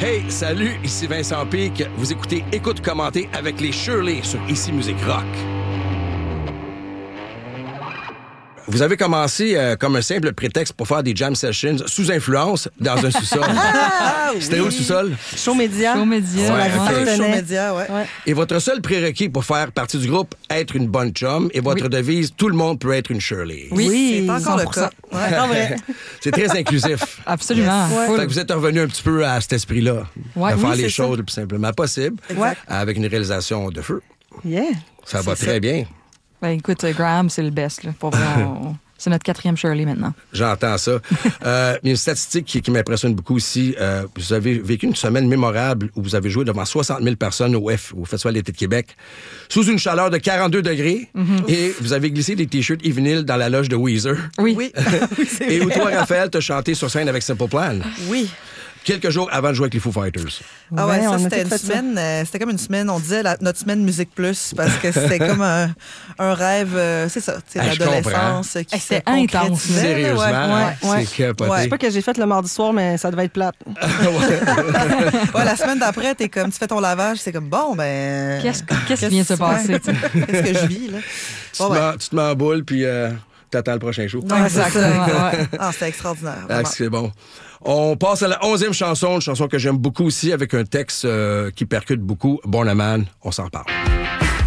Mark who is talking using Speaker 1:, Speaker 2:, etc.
Speaker 1: Hey, salut, ici Vincent Pique. Vous écoutez Écoute commenter avec les Shirley sur Ici Musique Rock. Vous avez commencé comme un simple prétexte pour faire des jam sessions sous influence dans un sous-sol. C'était où le sous-sol?
Speaker 2: Show Média.
Speaker 3: Show Média.
Speaker 1: Ouais,
Speaker 2: Okay.
Speaker 1: ok.
Speaker 2: Show Média, ouais.
Speaker 1: Et votre seul prérequis pour faire partie du groupe, être une bonne chum, et votre devise, tout le monde peut être une Shirley.
Speaker 2: Oui, c'est encore
Speaker 3: 100%.
Speaker 2: le cas. Ouais, encore vrai.
Speaker 1: C'est très inclusif.
Speaker 3: Absolument.
Speaker 2: Yes.
Speaker 3: Full.
Speaker 1: Fait que vous êtes revenu un petit peu à cet esprit-là,
Speaker 3: Ouais,
Speaker 1: de faire
Speaker 3: oui,
Speaker 1: les
Speaker 2: c'est
Speaker 1: choses le plus simplement possible,
Speaker 2: Exact.
Speaker 1: avec une réalisation de feu.
Speaker 2: Yeah.
Speaker 1: Ça va
Speaker 2: C'est
Speaker 1: très bien.
Speaker 3: Ben, écoute, Graham, c'est le best. Là. Pour vrai, c'est notre 4e Shirley maintenant.
Speaker 1: J'entends ça. Il y a une statistique qui m'impressionne beaucoup aussi. Vous avez vécu une semaine mémorable où vous avez joué devant 60 000 personnes au Festival d'été de Québec, sous une chaleur de 42 degrés, et vous avez glissé des T-shirts et vinyles dans la loge de Weezer.
Speaker 3: Oui.
Speaker 2: Oui. Oui, c'est
Speaker 1: Et où
Speaker 2: vrai.
Speaker 1: toi, Raphaël, t'as chanté sur scène avec Simple Plan,
Speaker 2: Oui.
Speaker 1: quelques jours avant de jouer avec les Foo Fighters.
Speaker 2: Ah ouais,
Speaker 4: Ouais, on
Speaker 2: ça,
Speaker 4: a
Speaker 2: c'était
Speaker 4: tout
Speaker 2: une
Speaker 4: fait ça.
Speaker 2: semaine. C'était comme une semaine, on disait notre semaine Musique Plus, parce que c'était comme un rêve, c'est ça, tu sais,
Speaker 1: Ah, je comprends.
Speaker 2: l'adolescence qui
Speaker 3: Hey,
Speaker 2: se
Speaker 3: c'était intense,
Speaker 2: concrétisait,
Speaker 1: Sérieusement,
Speaker 2: ouais.
Speaker 1: hein?
Speaker 4: ouais.
Speaker 1: C'est capoté.
Speaker 2: Ouais.
Speaker 4: Je sais pas que j'ai fait le mardi soir, mais ça devait être plate.
Speaker 2: Ouais, la semaine d'après, t'es comme, tu fais ton lavage, c'est comme, bon, ben...
Speaker 3: Qu'est-ce qui vient de se passer?
Speaker 2: ouais.
Speaker 3: tu sais?
Speaker 2: Qu'est-ce que je vis, là? Bon, ben,
Speaker 1: Tu te mets en boule, puis t'attends le prochain show.
Speaker 2: ouais, c'est ça.
Speaker 3: Exactement. Ouais.
Speaker 2: Ah, c'était extraordinaire.
Speaker 1: Ah,
Speaker 2: vraiment.
Speaker 1: c'est bon. On passe à la 11e chanson, une chanson que j'aime beaucoup aussi, avec un texte qui percute beaucoup. Born a Man, on s'en parle.